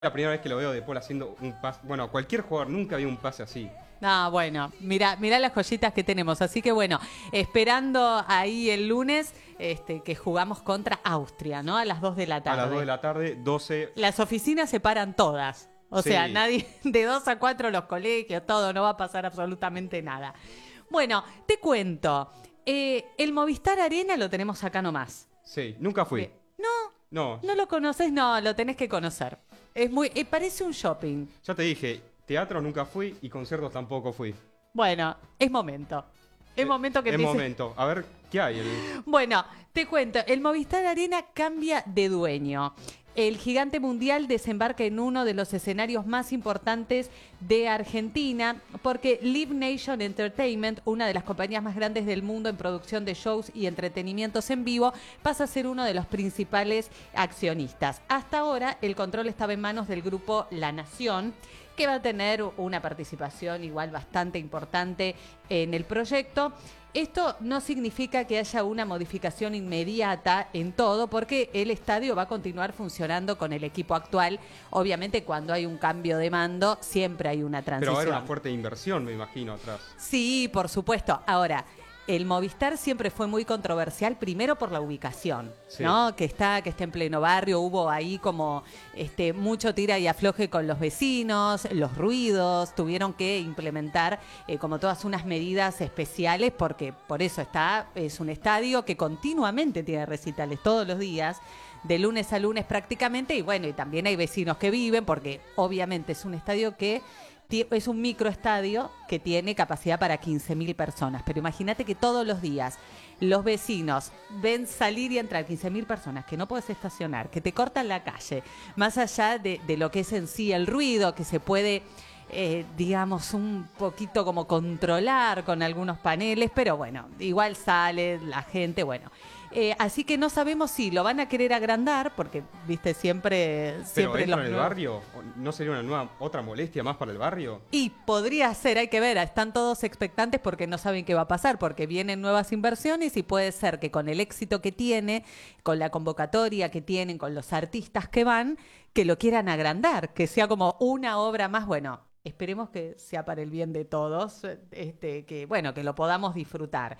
La primera vez que lo veo de Paul haciendo un pase. Bueno, cualquier jugador nunca había un pase así. Ah, bueno, mira las joyitas que tenemos. Así que bueno, esperando ahí el lunes que jugamos contra Austria, ¿no? A las 2 de la A las 2 tarde. de la tarde, 12. Las oficinas se paran todas. O sea, Sí. nadie, de 2 a 4 los colegios, todo, no va a pasar absolutamente nada. Bueno, te cuento. El Movistar Arena lo tenemos acá nomás. Sí, nunca fui. Bien. No, No, no lo conoces, no, lo tenés que conocer. Parece un shopping. ya te dije, teatro nunca fui y conciertos tampoco fui. Bueno, es momento. Es momento que Es empiece. momento. A ver, ¿qué hay? Bueno, te cuento, el Movistar Arena cambia de dueño. El gigante mundial desembarca en uno de los escenarios más importantes de Argentina porque Live Nation Entertainment, una de las compañías más grandes del mundo en producción de shows y entretenimientos en vivo, pasa a ser uno de los principales accionistas. Hasta ahora el control estaba en manos del grupo La Nación, que va a tener una participación igual bastante importante en el proyecto. Esto no significa que haya una modificación inmediata en todo, porque el estadio va a continuar funcionando con el equipo actual. Obviamente, cuando hay un cambio de mando, siempre hay una Pero transición. va a haber una fuerte inversión, me imagino, atrás. Sí, por supuesto. Ahora, el Movistar siempre fue muy controversial, primero por la ubicación, Sí. ¿no? Que está en pleno barrio, hubo ahí como mucho tira y afloje con los vecinos, los ruidos, tuvieron que implementar como todas unas medidas especiales, porque por eso es un estadio que continuamente tiene recitales todos los días, de lunes a lunes prácticamente, y bueno, y también hay vecinos que viven, porque obviamente es un estadio que es un microestadio que tiene capacidad para 15.000 personas. Pero imagínate que todos los días los vecinos ven salir y entrar 15.000 personas, que no puedes estacionar, que te cortan la calle, más allá de lo que es en sí el ruido, que se puede, digamos, un poquito como controlar con algunos paneles, pero bueno, igual sale la gente, bueno. Así que no sabemos si lo van a querer agrandar, porque, viste, siempre ¿Pero entra los en el nuevos- barrio? ¿No sería otra molestia más para el barrio? Y podría ser, hay que ver, están todos expectantes porque no saben qué va a pasar, porque vienen nuevas inversiones y puede ser que con el éxito que tiene, con la convocatoria que tienen, con los artistas que van, que lo quieran agrandar, que sea como una obra más. Bueno, esperemos que sea para el bien de todos, que lo podamos disfrutar.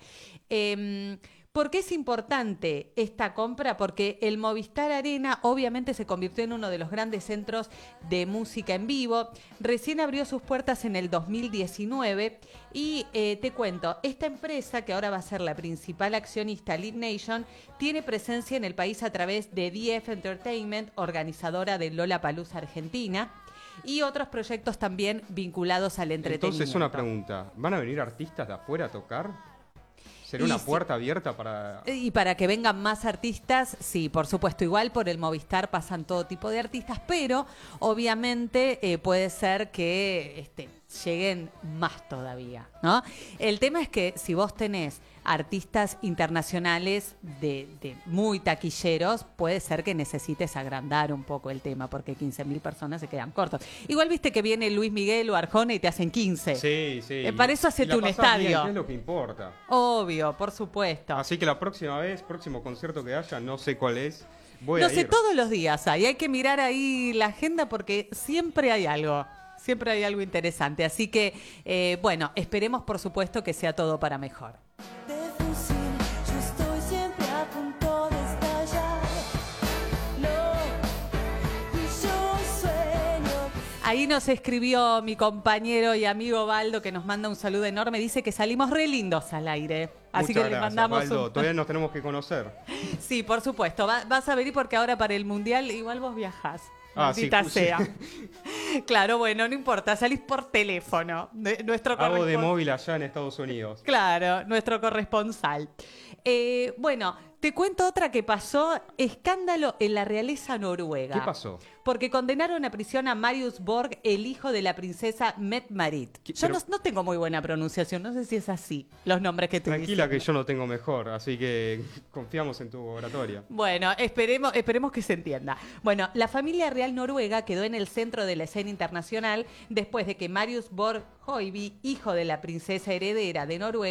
¿Por qué es importante esta compra? Porque el Movistar Arena obviamente se convirtió en uno de los grandes centros de música en vivo. Recién abrió sus puertas en el 2019 y te cuento, esta empresa, que ahora va a ser la principal accionista, Live Nation, tiene presencia en el país a través de DF Entertainment, organizadora de Lollapalooza Argentina, y otros proyectos también vinculados al entretenimiento. Entonces, una pregunta. ¿Van a venir artistas de afuera a tocar? ¿Será Y una sí. puerta abierta para...? Y para que vengan más artistas, sí, por supuesto. Igual por el Movistar pasan todo tipo de artistas, pero obviamente puede ser que lleguen más todavía, ¿no? El tema es que si vos tenés artistas internacionales de muy taquilleros, puede ser que necesites agrandar un poco el tema, porque 15.000 personas se quedan cortos. Igual viste que viene Luis Miguel o Arjona y te hacen 15. Sí, sí. Para eso Y hacete la un pasás estadio. bien, que es lo que importa. Obvio, por supuesto. Así que la próxima vez, próximo concierto que haya, no sé cuál es, voy No a sé, ir. todos los días hay que mirar ahí la agenda porque siempre hay algo. Siempre hay algo interesante. Así que, bueno, esperemos por supuesto que sea todo para mejor. De fusil, yo estoy siempre a punto de estallar. Y yo sueño. Ahí nos escribió mi compañero y amigo Baldo, que nos manda un saludo enorme. Dice que salimos re lindos al aire. Así Muchas que le gracias, mandamos Baldo. Todavía nos tenemos que conocer. Sí, por supuesto. Vas a venir porque ahora para el Mundial igual vos viajás. Ah, sí, Maldita sí. sea. Claro, bueno, no importa. Salís por teléfono. Nuestro Hago de correspon- móvil allá en Estados Unidos. Claro, nuestro corresponsal. Bueno, te cuento otra que pasó. Escándalo en la realeza noruega. ¿Qué pasó? Porque condenaron a prisión a Marius Borg, el hijo de la princesa Mette-Marit. ¿Qué? Yo Pero- no tengo muy buena pronunciación, no sé si es así los nombres que te Tranquila que yo no tengo mejor, así que confiamos en tu oratoria. Bueno, esperemos que se entienda. Bueno, la familia real noruega quedó en el centro de la escena internacional después de que Marius Borg Høiby, hijo de la princesa heredera de Noruega,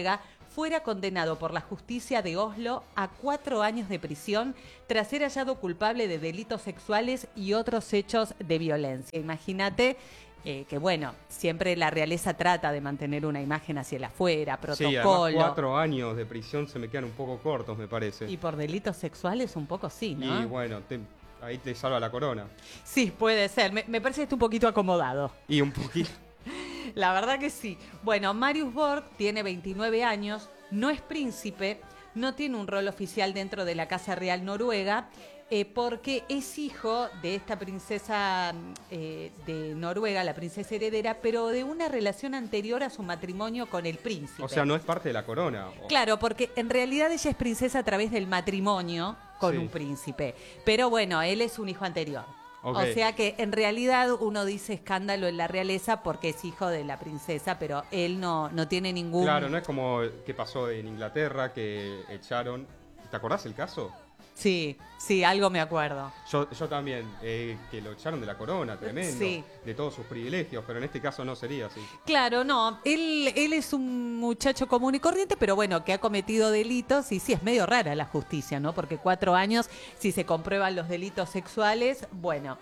fuera condenado por la justicia de Oslo a 4 años de prisión tras ser hallado culpable de delitos sexuales y otros hechos de violencia. Imagínate que, bueno, siempre la realeza trata de mantener una imagen hacia el afuera, Sí, además protocolo. 4 años de prisión se me quedan un poco cortos, me parece. Y por delitos sexuales un poco sí, ¿no? Y bueno, ahí te salva la corona. Sí, puede ser. Me parece que está un poquito acomodado. Y un poquito... La verdad que sí. Bueno, Marius Borg tiene 29 años, no es príncipe, no tiene un rol oficial dentro de la Casa Real Noruega, porque es hijo de esta princesa de Noruega, la princesa heredera, pero de una relación anterior a su matrimonio con el príncipe. O sea, no es parte de la corona. Claro, porque en realidad ella es princesa a través del matrimonio con Sí. un príncipe. Pero bueno, él es un hijo anterior. Ok. O sea que en realidad uno dice escándalo en la realeza porque es hijo de la princesa, pero él no tiene ningún... Claro, no es como que pasó en Inglaterra, que echaron... ¿Te acordás el caso? Sí, algo me acuerdo. Yo también, que lo echaron de la corona, tremendo, Sí. de todos sus privilegios, pero en este caso no sería así. Claro, no, él es un muchacho común y corriente, pero bueno, que ha cometido delitos y sí, es medio rara la justicia, ¿no? Porque 4 años, si se comprueban los delitos sexuales, bueno...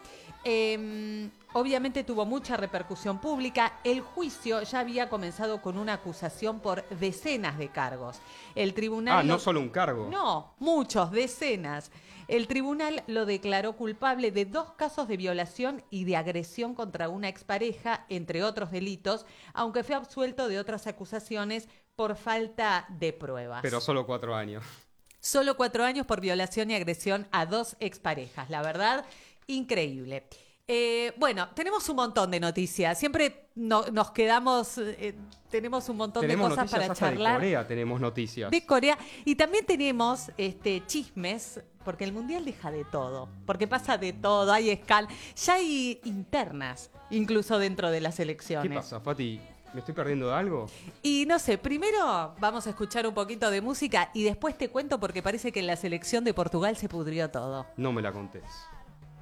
obviamente tuvo mucha repercusión pública. El juicio ya había comenzado con una acusación por decenas de cargos. El tribunal... No solo un cargo. No, muchos, decenas. El tribunal lo declaró culpable de 2 casos de violación y de agresión contra una expareja, entre otros delitos, aunque fue absuelto de otras acusaciones por falta de pruebas. Pero solo 4 años. Solo 4 años por violación y agresión a 2 exparejas. La verdad, increíble. Bueno, tenemos un montón de noticias. Siempre nos quedamos, tenemos un montón Tenemos de cosas noticias para hasta charlar. de Corea, tenemos noticias. De Corea. Y también tenemos chismes, porque el Mundial deja de todo. Porque pasa de todo, hay ya hay internas, incluso dentro de las ¿Qué elecciones. pasa, Fati? ¿Me estoy perdiendo de algo? Y no sé, primero vamos a escuchar un poquito de música y después te cuento porque parece que en la selección de Portugal se pudrió todo. No me la contés.